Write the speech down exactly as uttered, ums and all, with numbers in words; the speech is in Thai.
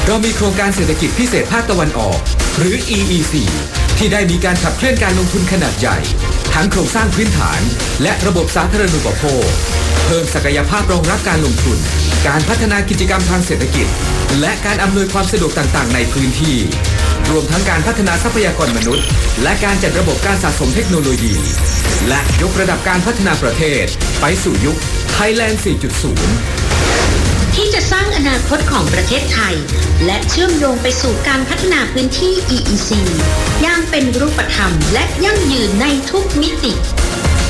เรามีโครงการเศรษฐกิจพิเศษภาคตะวันออกหรือ อี อี ซี ที่ได้มีการขับเคลื่อนการลงทุนขนาดใหญ่ทั้งโครงสร้างพื้นฐานและระบบสาธารณูปโภคเพิ่มศักยภาพรองรับการลงทุนการพัฒนากิจกรรมทางเศรษฐกิจและการอำนวยความสะดวกต่างๆในพื้นที่รวมทั้งการพัฒนาทรัพยากรมนุษย์และการจัดระบบการสะสมเทคโนโลยีและยกระดับการพัฒนาประเทศไปสู่ยุค Thailand สี่จุดศูนย์ที่จะสร้างอนาคตของประเทศไทยและเชื่อมโยงไปสู่การพัฒนาพื้นที่ อี อี ซี อย่างเป็นรูปธรรมและยั่งยืนในทุกมิติ